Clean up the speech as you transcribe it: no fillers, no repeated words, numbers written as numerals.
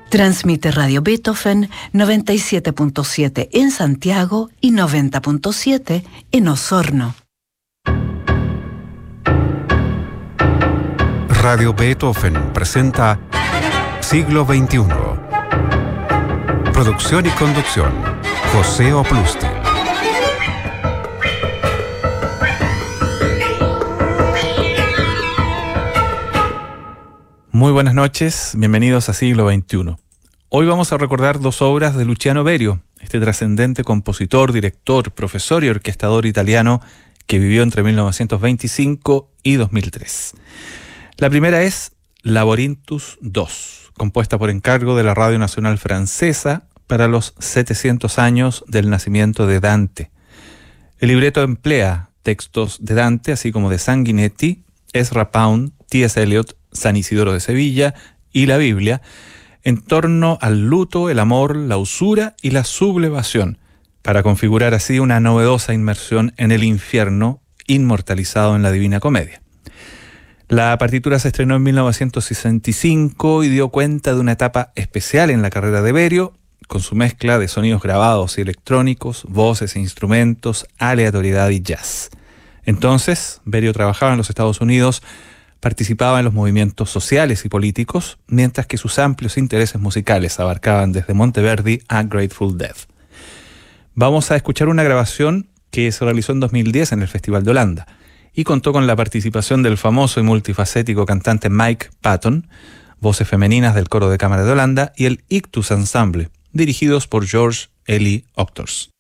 Transmite Radio Beethoven 97.7 en Santiago y 90.7 en Osorno. Radio Beethoven presenta Siglo XXI. Producción y conducción, José Oplustil. Muy buenas noches, bienvenidos a Siglo XXI. Hoy vamos a recordar dos obras de Luciano Berio, este trascendente compositor, director, profesor y orquestador italiano que vivió entre 1925 y 2003. La primera es Laborinthus II, compuesta por encargo de la Radio Nacional Francesa para los 700 años del nacimiento de Dante. El libreto emplea textos de Dante, así como de Sanguinetti, Ezra Pound, T.S. Eliot, San Isidoro de Sevilla y la Biblia, en torno al luto, el amor, la usura y la sublevación, para configurar así una novedosa inmersión en el infierno inmortalizado en la Divina Comedia. La partitura se estrenó en 1965 y dio cuenta de una etapa especial en la carrera de Berio, con su mezcla de sonidos grabados y electrónicos, voces e instrumentos, aleatoriedad y jazz. Entonces, Berio trabajaba en los Estados Unidos, participaba en los movimientos sociales y políticos, mientras que sus amplios intereses musicales abarcaban desde Monteverdi a Grateful Dead. Vamos a escuchar una grabación que se realizó en 2010 en el Festival de Holanda y contó con la participación del famoso y multifacético cantante Mike Patton, voces femeninas del Coro de Cámara de Holanda y el Ictus Ensemble, dirigidos por George Eli Octors.